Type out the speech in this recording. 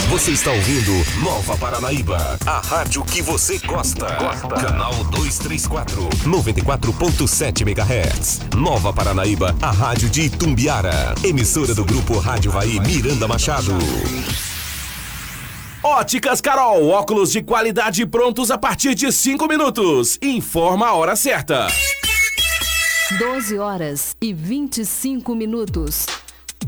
Você está ouvindo Nova Paranaíba, a rádio que você gosta. Canal 234, 94.7 MHz. Nova Paranaíba, a rádio de Itumbiara. Emissora do Grupo Rádio Vai Miranda Machado. Óticas Carol, óculos de qualidade prontos a partir de 5 minutos. Informa a hora certa. 12 horas e 25 minutos.